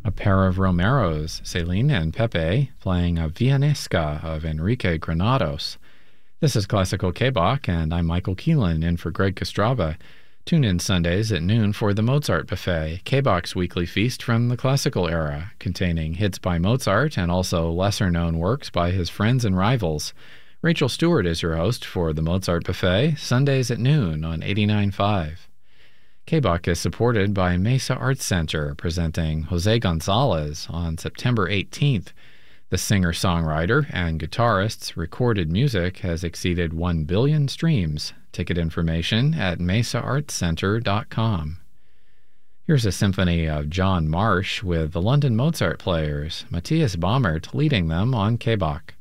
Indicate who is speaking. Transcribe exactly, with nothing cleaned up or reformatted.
Speaker 1: A pair of Romeros, Celine and Pepe, playing a Villanesca of Enrique Granados. This is Classical K-Bach, and I'm Michael Keelan in for Greg Kostrava. Tune in Sundays at noon for the Mozart Buffet, K-Bach's weekly feast from the classical era, containing hits by Mozart and also lesser-known works by his friends and rivals. Rachel Stewart is your host for the Mozart Buffet, Sundays at noon on eighty-nine point five. K-Bach is supported by Mesa Arts Center, presenting Jose Gonzalez on September eighteenth. The singer-songwriter and guitarist's recorded music has exceeded one billion streams. Ticket information at mesa arts center dot com. Here's a symphony of John Marsh with the London Mozart Players, Matthias Baumert leading them on K-Bach.